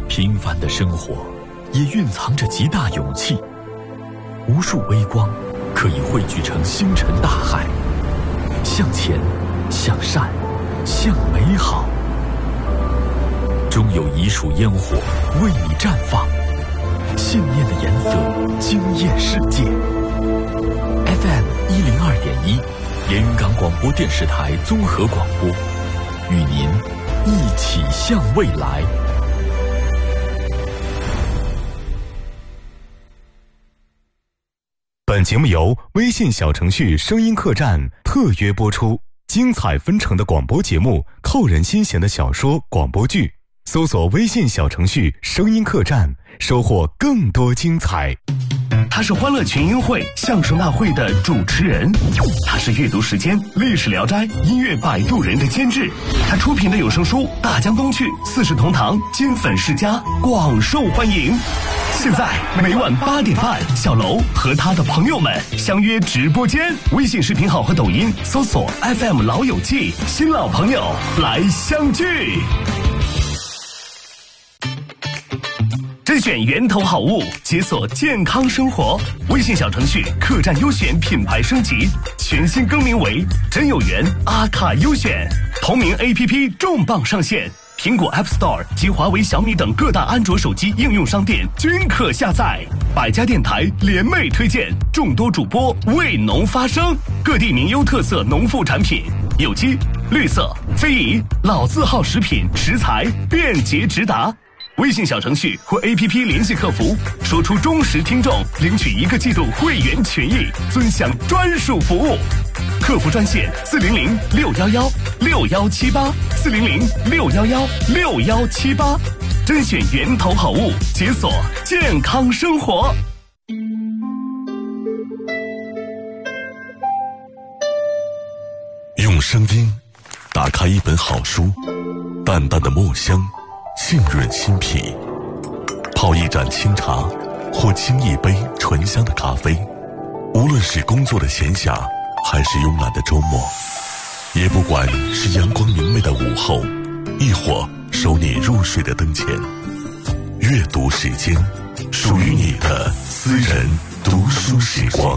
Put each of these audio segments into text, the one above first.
平凡的生活也蕴藏着极大勇气，无数微光可以汇聚成星辰大海。向前，向善，向美好，终有一束烟火为你绽放，信念的颜色惊艳世界。FM 102.1，连云港广播电视台综合广播，与您一起向未来。 本节目由微信小程序声音客栈特约播出，精彩纷呈的广播节目，扣人心弦的小说广播剧，搜索微信小程序声音客栈，收获更多精彩。 他是欢乐群英会相声大会的主持人，他是阅读时间历史聊斋音乐摆渡人的监制，他出品的有声书《大江东去》《四世同堂》金粉世家广受欢迎。现在每晚8点半，小楼和他的朋友们相约直播间，微信视频号和抖音搜索 FM 老友记，新老朋友来相聚。甄选源头好物，解锁健康生活。微信小程序客栈优选品牌升级，全新更名为真有缘阿卡优选。同名 APP 重磅上线，苹果 App Store 及华为、小米等各大安卓手机应用商店均可下载。百家电台联袂推荐，众多主播为农发声，各地名优特色农副产品，有机、绿色、非遗、老字号食品食材便捷直达。微信小程序或 APP 联系客服，说出忠实听众，领取1个季度会员权益，尊享专属服务。客服专线400-611-6178，400-611-6178，甄选源头好物，解锁健康生活。 用声音打开一本好书，淡淡的墨香浸润心脾，泡一盏清茶或沏一杯醇香的咖啡，无论是工作的闲暇还是慵懒的周末，也不管是阳光明媚的午后，亦或收你入睡的灯前，阅读时间，属于你的私人读书时光。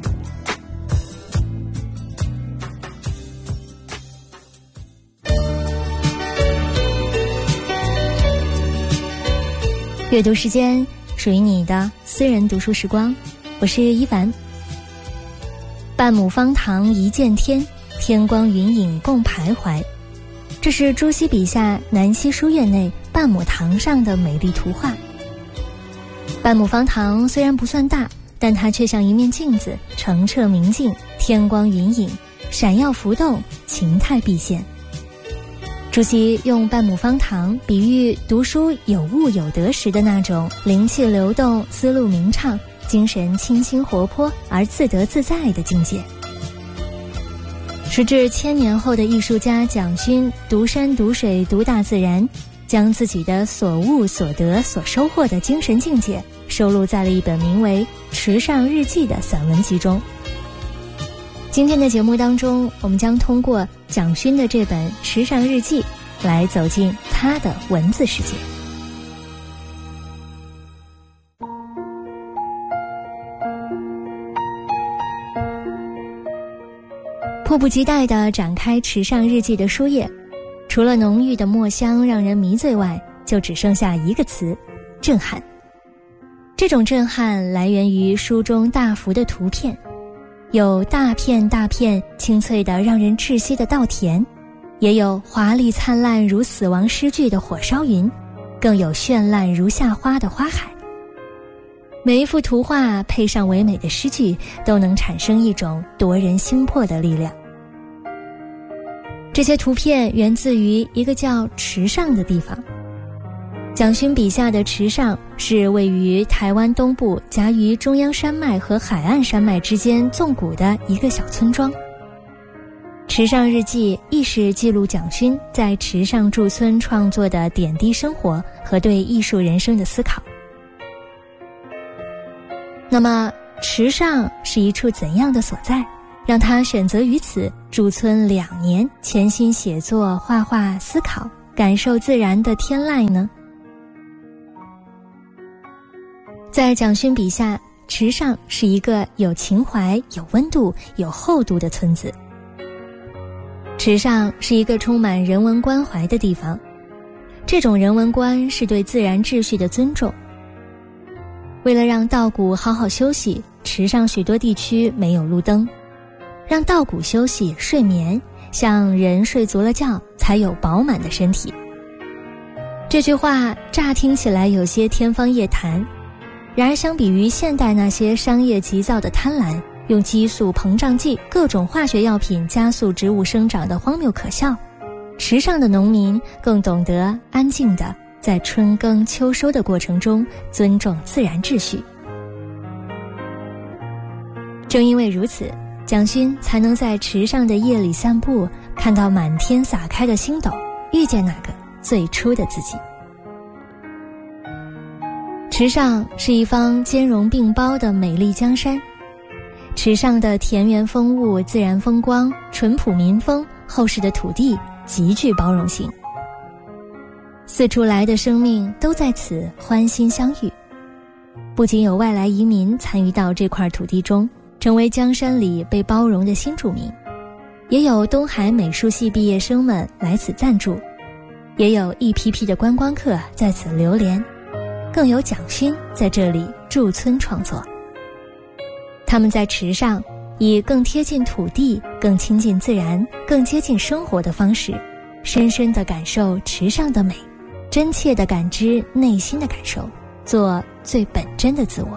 阅读时间，属于你的私人读书时光，我是一凡。半亩方塘一见天，天光云影共徘徊。这是朱熹笔下南溪书院内半亩塘上的美丽图画。半亩方塘虽然不算大，但它却像一面镜子，澄澈明净，天光云影，闪耀浮动，情态毕现。朱熹用半亩方塘比喻读书有悟有得时的那种灵气流动、思路明畅、精神清新活泼而自得自在的境界。时至1000年后的艺术家蒋勋读山读水读大自然，将自己的所悟所得所收获的精神境界收录在了一本名为《池上日记》的散文集中。今天的节目当中，我们将通过蒋勋的这本《池上日记》来走进他的文字世界。迫不及待地展开《池上日记》的书页，除了浓郁的墨香让人迷醉外，就只剩下一个词：震撼。这种震撼来源于书中大幅的图片，有大片大片清脆的让人窒息的稻田，也有华丽灿烂如死亡诗句的火烧云，更有绚烂如夏花的花海。每一幅图画配上唯美的诗句，都能产生一种夺人心魄的力量。这些图片源自于一个叫池上的地方。蒋勋笔下的池上是位于台湾东部夹于中央山脉和海岸山脉之间纵谷的一个小村庄。池上日记亦是记录蒋勋在池上驻村创作的点滴生活和对艺术人生的思考。那么池上是一处怎样的所在，让他选择于此驻村2年，潜心写作、画画、思考，感受自然的天籁呢？ 在蒋勋笔下，池上是一个有情怀、有温度、有厚度的村子。池上是一个充满人文关怀的地方，这种人文观是对自然秩序的尊重。为了让稻谷好好休息，池上许多地区没有路灯，让稻谷休息睡眠，像人睡足了觉才有饱满的身体。这句话乍听起来有些天方夜谭，然而相比于现代那些商业急躁的贪婪，用激素、膨胀剂、各种化学药品加速植物生长的荒谬可笑，池上的农民更懂得安静地在春耕秋收的过程中尊重自然秩序。正因为如此，蒋勋才能在池上的夜里散步，看到满天洒开的星斗，遇见那个最初的自己。池上是一方兼容并包的美丽江山，池上的田园风物、自然风光、淳朴民风、厚实的土地极具包容性，四处来的生命都在此欢欣相遇。不仅有外来移民参与到这块土地中，成为江山里被包容的新住民，也有东海美术系毕业生们来此暂住，也有一批批的观光客在此流连，更有蒋勋在这里驻村创作。他们在池上以更贴近土地、更亲近自然、更接近生活的方式，深深地感受池上的美，真切地感知内心的感受，做最本真的自我。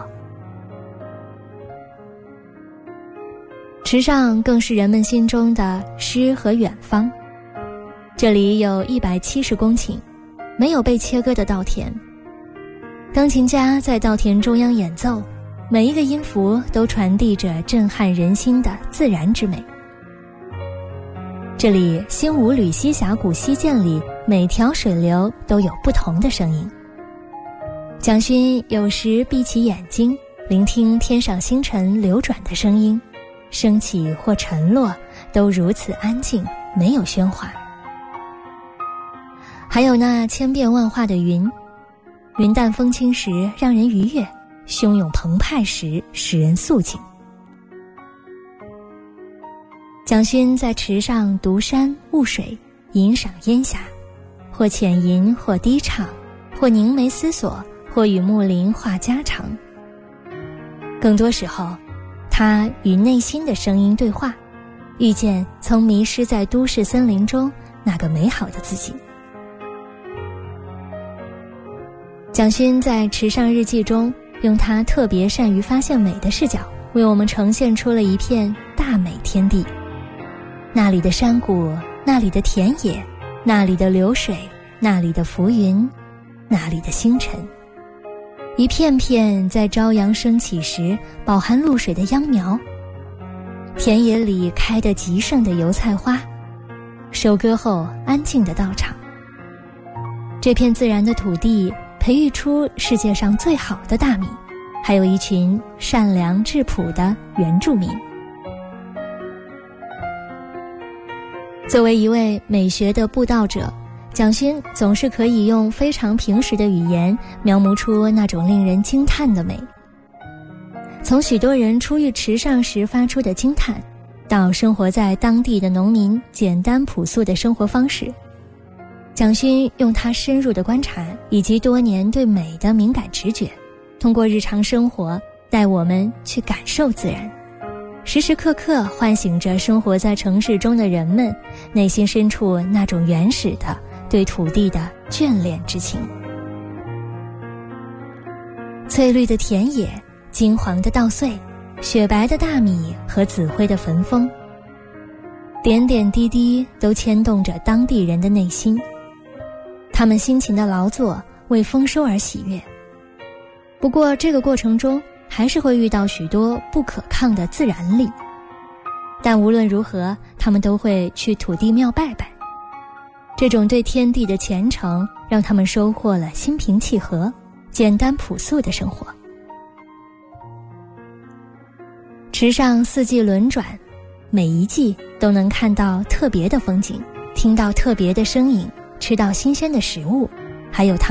池上更是人们心中的诗和远方。这里有170公顷没有被切割的稻田，钢琴家在稻田中央演奏，每一个音符都传递着震撼人心的自然之美。这里新五吕溪峡谷溪涧里每条水流都有不同的声音。蒋勋有时闭起眼睛，聆听天上星辰流转的声音，升起或沉落都如此安静，没有喧哗。还有那千变万化的云，云淡风轻时让人愉悦，汹涌澎湃时使人肃静。蒋勋在池上读山悟水，吟赏烟霞，或浅吟，或低唱，或凝眉思索，或与木林话家常。更多时候，他与内心的声音对话，遇见曾迷失在都市森林中那个美好的自己。蒋勋在池上日记中用他特别善于发现美的视角，为我们呈现出了一片大美天地。那里的山谷，那里的田野，那里的流水，那里的浮云，那里的星辰，一片片在朝阳升起时饱含露水的秧苗，田野里开得极盛的油菜花，收割后安静的稻场。这片自然的土地培育出世界上最好的大米，还有一群善良质朴的原住民。作为一位美学的布道者，蒋勋总是可以用非常平实的语言描摹出那种令人惊叹的美。从许多人初遇池上时发出的惊叹，到生活在当地的农民简单朴素的生活方式，蒋勋用他深入的观察以及多年对美的敏感直觉，通过日常生活带我们去感受自然，时时刻刻唤醒着生活在城市中的人们内心深处那种原始的对土地的眷恋之情。翠绿的田野，金黄的稻穗，雪白的大米和紫灰的焚风，点点滴滴都牵动着当地人的内心。他们辛勤的劳作，为丰收而喜悦。不过这个过程中还是会遇到许多不可抗的自然力，但无论如何，他们都会去土地庙拜拜。这种对天地的虔诚，让他们收获了心平气和、简单朴素的生活。池上四季轮转，每一季都能看到特别的风景，听到特别的声音，吃到新鲜的食物，还有他